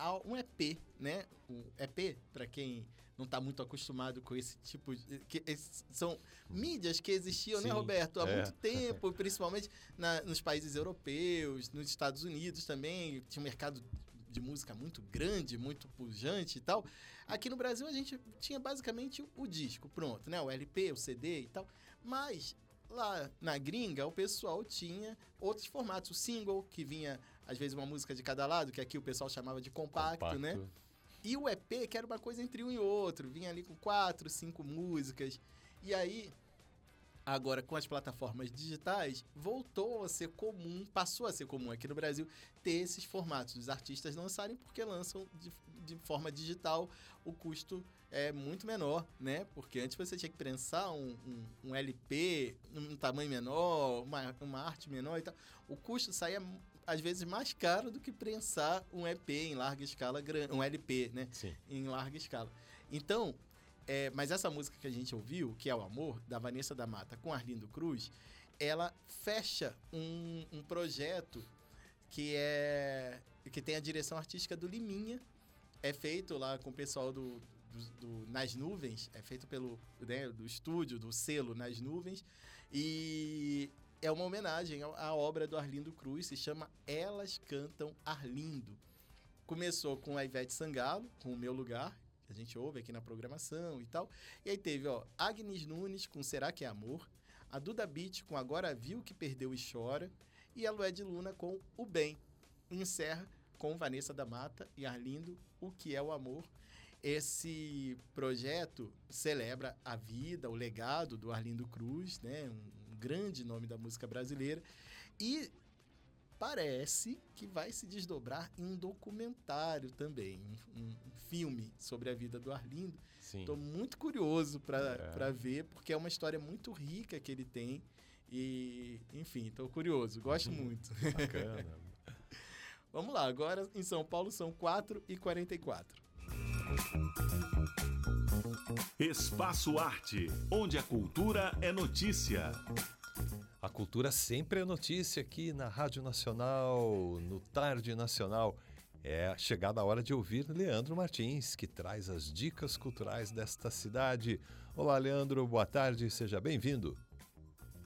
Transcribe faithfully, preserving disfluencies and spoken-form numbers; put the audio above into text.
um E P, né? O E P, para quem não está muito acostumado com esse tipo de... Que, esses, são mídias que existiam, Sim, né, Roberto? Há é. muito tempo, principalmente na, nos países europeus, nos Estados Unidos também, tinha um mercado de música muito grande, muito pujante e tal. Aqui no Brasil a gente tinha basicamente o disco, pronto, né? O L P, o C D e tal. Mas lá na gringa o pessoal tinha outros formatos. O single, que vinha às vezes uma música de cada lado, que aqui o pessoal chamava de compacto, compacto. né? E o E P, que era uma coisa entre um e outro. Vinha ali com quatro, cinco músicas. E aí... Agora, com as plataformas digitais, voltou a ser comum, passou a ser comum aqui no Brasil, ter esses formatos. Os artistas lançarem porque lançam de, de forma digital, o custo é muito menor, né? Porque antes você tinha que prensar um, um, um L P, um tamanho menor, uma, uma arte menor e tal. O custo saía, às vezes, mais caro do que prensar um E P em larga escala, um L P, né? Sim. Em larga escala. Então... É, mas essa música que a gente ouviu, que é O Amor, da Vanessa da Mata com Arlindo Cruz, ela fecha um, um projeto que, é, que tem a direção artística do Liminha. É feito lá com o pessoal do, do, do Nas Nuvens, é feito pelo né, do estúdio, do selo Nas Nuvens. E é uma homenagem à obra do Arlindo Cruz, se chama Elas Cantam Arlindo. Começou com a Ivete Sangalo, com O Meu Lugar, que a gente ouve aqui na programação e tal. E aí teve, ó, Agnes Nunes com Será Que é Amor, a Duda Beat com Agora Viu Que Perdeu e Chora, e a Lued Luna com O Bem. Encerra com Vanessa da Mata e Arlindo, O Que é o Amor. Esse projeto celebra a vida, o legado do Arlindo Cruz, né? Um, um grande nome da música brasileira. E parece que vai se desdobrar em um documentário também, um, um filme sobre a vida do Arlindo. Estou muito curioso para é. ver, porque é uma história muito rica que ele tem. E, enfim, estou curioso, gosto uhum. muito. Bacana. Vamos lá, agora em São Paulo são quatro e quarenta e quatro. Espaço Arte, onde a cultura é notícia. A cultura sempre é notícia aqui na Rádio Nacional, no Tarde Nacional. É chegada a hora de ouvir Leandro Martins, que traz as dicas culturais desta cidade. Olá, Leandro, boa tarde, seja bem-vindo.